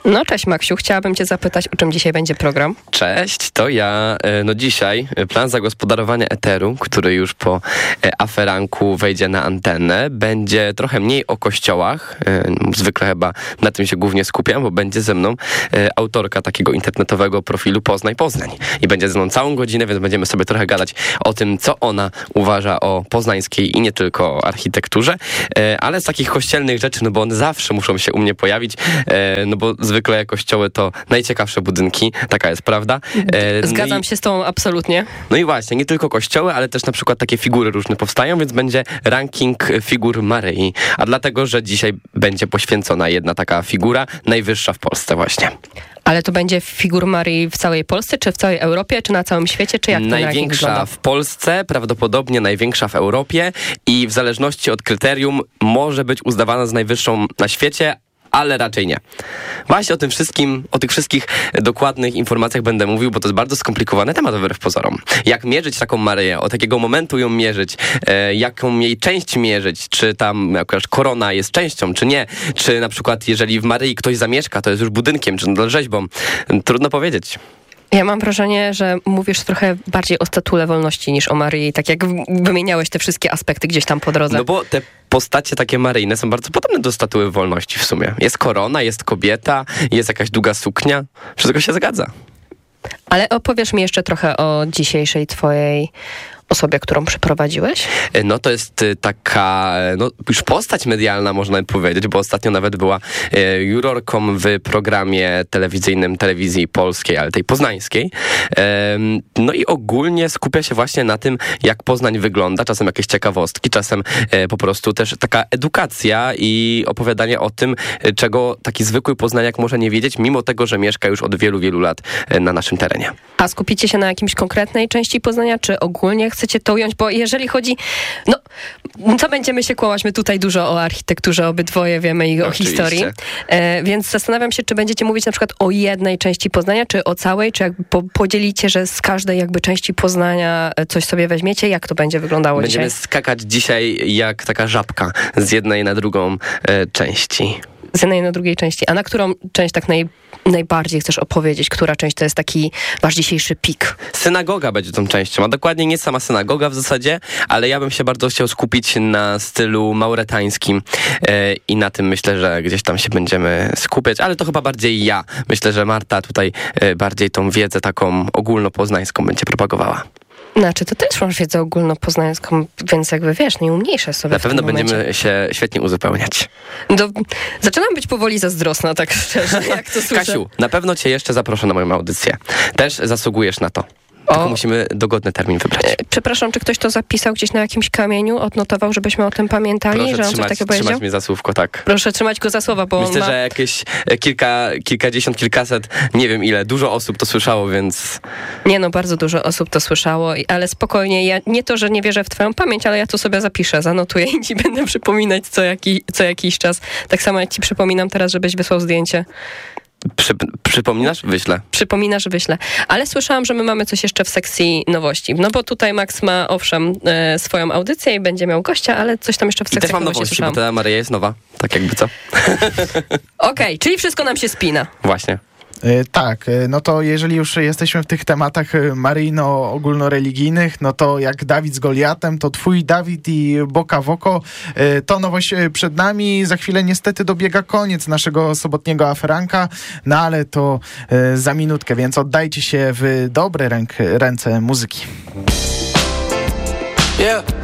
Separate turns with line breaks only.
No cześć Maksiu, chciałabym cię zapytać, o czym dzisiaj będzie program.
Cześć, to ja. No dzisiaj plan zagospodarowania eteru, który już po aferanku wejdzie na antenę, będzie trochę mniej o kościołach. Zwykle chyba na tym się głównie skupiam, bo będzie ze mną autorka takiego internetowego profilu Poznaj Poznań. I będzie ze mną całą godzinę, więc będziemy sobie trochę gadać o tym, co ona uważa o poznańskiej i nie tylko o architekturze, ale z takich kościelnych rzeczy, no bo one zawsze muszą się u mnie pojawić, no bo zwykle kościoły to najciekawsze budynki, taka jest prawda.
Zgadzam się z tobą absolutnie.
No i właśnie, nie tylko kościoły, ale też na przykład takie figury różne powstają, więc będzie ranking figur Maryi. A dlatego, że dzisiaj będzie poświęcona jedna taka figura, najwyższa w Polsce właśnie.
Ale to będzie figur Maryi w całej Polsce, czy w całej Europie, czy na całym świecie, czy jak ten ranking
Największa
wygląda?
w Polsce, prawdopodobnie największa w Europie i w zależności od kryterium może być uznawana za najwyższą na świecie, ale raczej nie. Właśnie o tych wszystkich dokładnych informacjach będę mówił, bo to jest bardzo skomplikowany temat wbrew pozorom. Jak mierzyć taką Maryję, od jakiego momentu ją mierzyć, jaką jej część mierzyć, czy tam jakaś korona jest częścią, czy nie, czy na przykład jeżeli w Maryi ktoś zamieszka, to jest już budynkiem, czy nadal rzeźbą. Trudno powiedzieć.
Ja mam wrażenie, że mówisz trochę bardziej o statule wolności niż o Maryi, tak jak wymieniałeś te wszystkie aspekty gdzieś tam po drodze.
No bo te postacie takie maryjne są bardzo podobne do statuły wolności w sumie. Jest korona, jest kobieta, jest jakaś długa suknia. Wszystko się zgadza.
Ale opowiesz mi jeszcze trochę o dzisiejszej twojej osobie, którą przyprowadziłeś?
No to jest taka, no już postać medialna można powiedzieć, bo ostatnio nawet była jurorką w programie telewizyjnym telewizji polskiej, ale tej poznańskiej. No i ogólnie skupia się właśnie na tym, jak Poznań wygląda, czasem jakieś ciekawostki, czasem po prostu też taka edukacja i opowiadanie o tym, czego taki zwykły poznaniak może nie wiedzieć, mimo tego, że mieszka już od wielu, wielu lat na naszym terenie.
A skupicie się na jakimś konkretnej części Poznania, czy ogólnie chcecie to ująć? Bo jeżeli chodzi, no to będziemy się kłamać, my tutaj dużo o architekturze obydwoje wiemy i o historii, więc zastanawiam się, czy będziecie mówić na przykład o jednej części Poznania, czy o całej, czy jakby podzielicie, że z każdej jakby części Poznania coś sobie weźmiecie, jak to będzie wyglądało
Będziemy
dzisiaj?
skakać dzisiaj jak taka żabka z jednej na drugą części.
Z jednej na drugiej części. A na którą część tak najbardziej chcesz opowiedzieć? Która część to jest taki wasz dzisiejszy pik?
Synagoga będzie tą częścią, a dokładnie nie sama synagoga w zasadzie, ale ja bym się bardzo chciał skupić na stylu mauretańskim i na tym myślę, że gdzieś tam się będziemy skupiać, ale to chyba bardziej ja. Myślę, że Marta tutaj bardziej tą wiedzę taką ogólnopoznańską będzie propagowała.
Znaczy, to też masz wiedzę ogólnopoznańską, więc jakby wiesz, nie umniejszę sobie.
Na pewno będziemy się świetnie uzupełniać.
Zaczynam być powoli zazdrosna, tak szczerze, jak to słyszę.
Kasiu, na pewno cię jeszcze zaproszę na moją audycję. Też zasługujesz na to. Tylko musimy dogodny termin wybrać.
Przepraszam, czy ktoś to zapisał gdzieś na jakimś kamieniu, odnotował, żebyśmy o tym pamiętali,
Proszę
że on coś takiego powiedział?
trzymać mnie za słówko, tak.
Proszę trzymać go za słowa, bo
myślę, że jakieś kilkadziesiąt, kilkaset, nie wiem ile, dużo osób to słyszało, więc...
Nie no, bardzo dużo osób to słyszało, ale spokojnie, ja nie to, że nie wierzę w twoją pamięć, ale ja to sobie zapiszę, zanotuję i ci będę przypominać co jakiś czas. Tak samo jak ci przypominam teraz, żebyś wysłał zdjęcie.
Przypominasz? Wyślę.
Przypominasz, wyślę. Ale słyszałam, że my mamy coś jeszcze w sekcji nowości. No bo tutaj Max ma, owszem, swoją audycję i będzie miał gościa, ale coś tam jeszcze w sekcji nowości.
I też mam nowości, bo ta Maryja jest nowa. Tak jakby co.
Okej, czyli wszystko nam się spina.
Właśnie.
Tak, no to jeżeli już jesteśmy w tych tematach maryjno-ogólnoreligijnych, no to jak Dawid z Goliatem, to twój Dawid i Boka w oko, to nowość przed nami. Za chwilę niestety dobiega koniec naszego sobotniego aferanka, no ale to za minutkę, więc oddajcie się w dobre ręce muzyki.
Yeah.